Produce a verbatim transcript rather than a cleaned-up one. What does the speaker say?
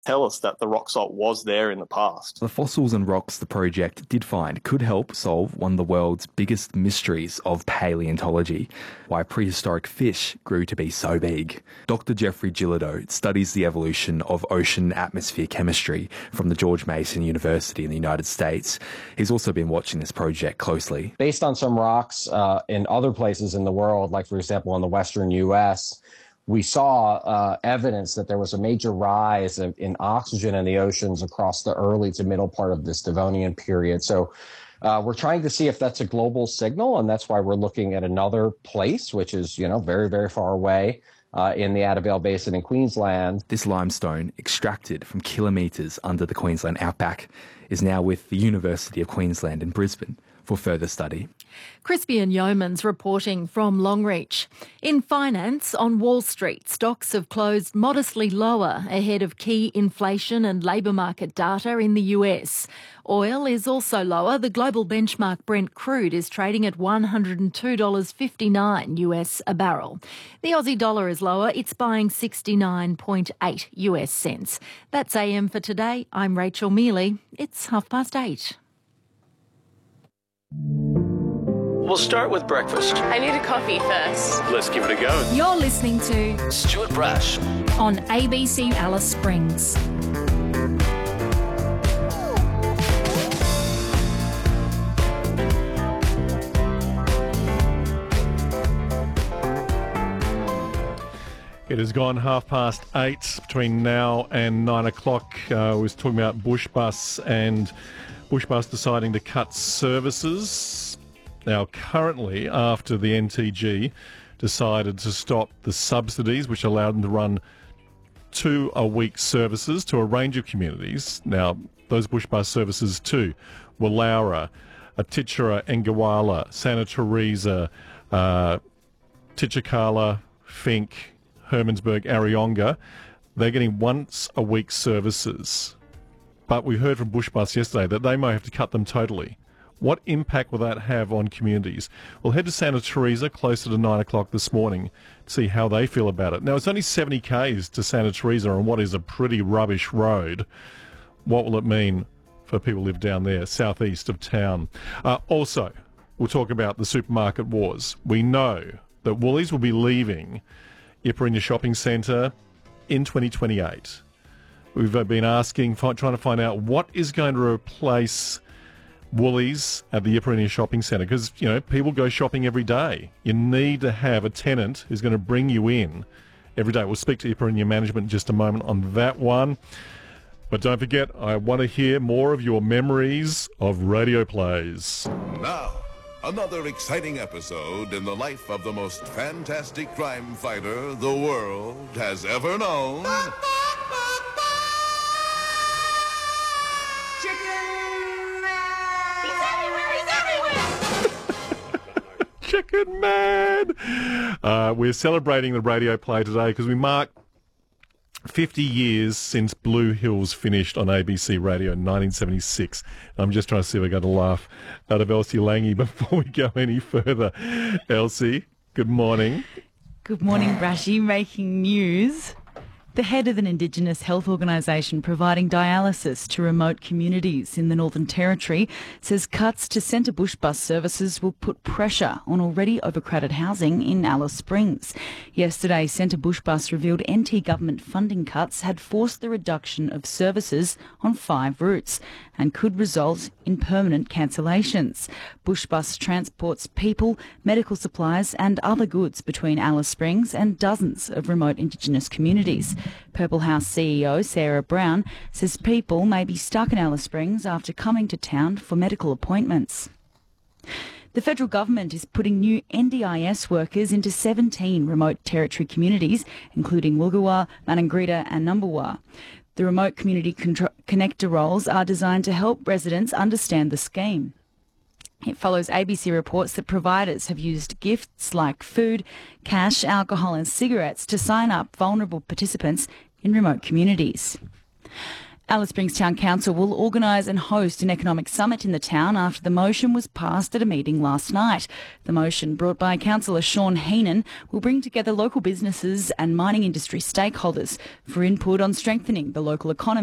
tell us that the rock salt was there in the past. The fossils and rocks the project did find could help solve one of the world's biggest mysteries of paleontology, why prehistoric fish grew to be so big. Doctor Jeffrey Gillido studies the evolution of ocean atmosphere chemistry from the George Mason University in the United States. He's also been watching this project closely. Based on some rocks uh, in other places in the world, like for example in the western U S, we saw uh, evidence that there was a major rise of, in oxygen in the oceans across the early to middle part of this Devonian period. So uh, we're trying to see if that's a global signal, and that's why we're looking at another place, which is, you know, very, very far away uh, in the Adavale Basin in Queensland. This limestone, extracted from kilometres under the Queensland outback, is now with the University of Queensland in Brisbane for further study. Crispian Yeomans reporting from Longreach. In finance, on Wall Street, stocks have closed modestly lower ahead of key inflation and labour market data in the U S. Oil is also lower. The global benchmark Brent crude is trading at one hundred two dollars fifty-nine U S a barrel. The Aussie dollar is lower. It's buying sixty-nine point eight U S cents. That's A M for today. I'm Rachel Mealy. It's half past eight. We'll start with breakfast. I need a coffee first. Let's give it a go. You're listening to Stuart Brash on A B C Alice Springs. It has gone half past eight. Between now and nine o'clock, uh, we was talking about Bushbus and Bushbus deciding to cut services. Now, currently, after the N T G decided to stop the subsidies, which allowed them to run two a week services to a range of communities. Now, those Bushbus services to Woollowra, Atitchera, Engawala, Santa Teresa, uh, Titchakala, Fink, Hermansburg, Arionga, they're getting once a week services. But we heard from Bushbus yesterday that they may have to cut them totally. What impact will that have on communities? We'll head to Santa Teresa closer to nine o'clock this morning to see how they feel about it. Now, it's only seventy kays to Santa Teresa on what is a pretty rubbish road. What will it mean for people who live down there, southeast of town? Uh, also, we'll talk about the supermarket wars. We know that Woolies will be leaving Iperinya Shopping Centre in twenty twenty-eight. We've been asking, trying to find out what is going to replace Woolies at the Iperinya Shopping Centre, because, you know, people go shopping every day. You need to have a tenant who's going to bring you in every day. We'll speak to Iperinya management in just a moment on that one. But don't forget, I want to hear more of your memories of radio plays. Now, another exciting episode in the life of the most fantastic crime fighter the world has ever known. Chicken Man! Uh, we're celebrating the radio play today because we mark fifty years since Blue Hills finished on A B C Radio in nineteen seventy-six. I'm just trying to see if I got a laugh out of Elsie Lange before we go any further. Elsie, good morning. Good morning, Brashy. Making news. The head of an Indigenous health organisation providing dialysis to remote communities in the Northern Territory says cuts to Centre Bushbus services will put pressure on already overcrowded housing in Alice Springs. Yesterday, Centre Bushbus revealed N T government funding cuts had forced the reduction of services on five routes and could result in permanent cancellations. Bushbus transports people, medical supplies and other goods between Alice Springs and dozens of remote Indigenous communities. Purple House C E O Sarah Brown says people may be stuck in Alice Springs after coming to town for medical appointments. The federal government is putting new N D I S workers into seventeen remote territory communities, including Woogawa, Maningrida and Numbulwar. The remote community contro- connector roles are designed to help residents understand the scheme. It follows A B C reports that providers have used gifts like food, cash, alcohol and cigarettes to sign up vulnerable participants in remote communities. Alice Springs Town Council will organise and host an economic summit in the town after the motion was passed at a meeting last night. The motion, brought by Councillor Sean Heenan, will bring together local businesses and mining industry stakeholders for input on strengthening the local economy